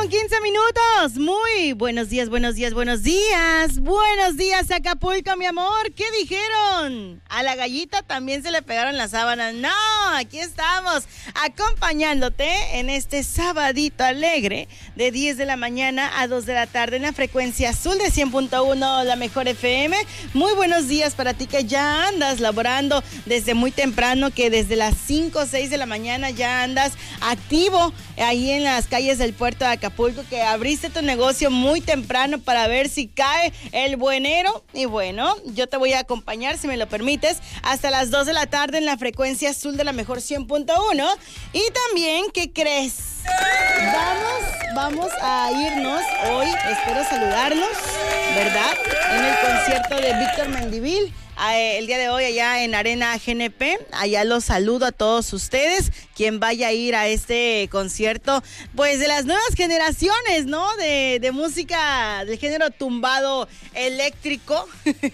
8:15. Muy buenos días, buenos días, buenos días. Buenos días, Acapulco, mi amor. ¿Qué dijeron? A la gallita también se le pegaron las sábanas. No, aquí estamos acompañándote en este sabadito alegre de 10 de la mañana a 2 de la tarde en la frecuencia azul de 100.1, la mejor FM. Muy buenos días para ti que ya andas laborando desde muy temprano, que desde las 5 o 6 de la mañana ya andas activo ahí en las calles del puerto de Acapulco, que abriste tu negocio muy temprano para ver si cae el buenero. Y bueno, yo te voy a acompañar, si me lo permites, hasta las 2 de la tarde en la frecuencia azul de la mejor 100.1. Y también, ¿qué crees? Vamos a irnos hoy, espero saludarlos, ¿verdad? En el concierto de Víctor Mendívil. El día de hoy allá en Arena GNP, allá los saludo a todos ustedes, quien vaya a ir a este concierto, pues de las nuevas generaciones, ¿no? De música del género tumbado eléctrico.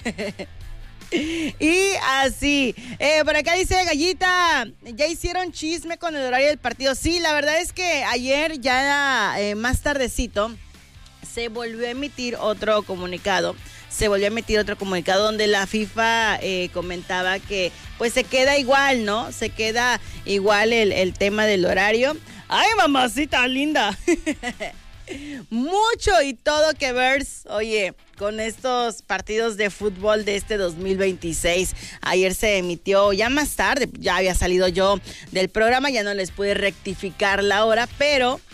Y así, por acá dice Gallita, ¿ya hicieron chisme con el horario del partido? Sí, la verdad es que ayer ya más tardecito se volvió a emitir otro comunicado. Donde la FIFA comentaba que pues se queda igual, ¿no? Se queda igual el tema del horario. ¡Ay, mamacita linda! Mucho y todo que ver, oye, con estos partidos de fútbol de este 2026. Ayer se emitió, ya más tarde, ya había salido yo del programa, ya no les pude rectificar la hora, pero